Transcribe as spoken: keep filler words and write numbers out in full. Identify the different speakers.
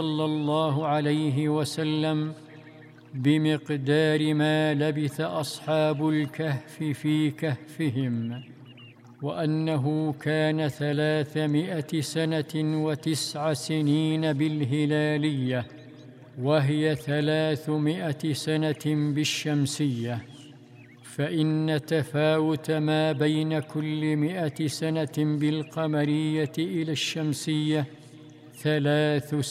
Speaker 1: صلى الله عليه وسلم بمقدار ما لبث أصحاب الكهف في كهفهم، وأنه كان ثلاثمائة سنة وتسع سنين بالهلالية، وهي ثلاثمائة سنة بالشمسية، فإن تفاوت ما بين كل مائة سنة بالقمرية إلى الشمسية ثلاث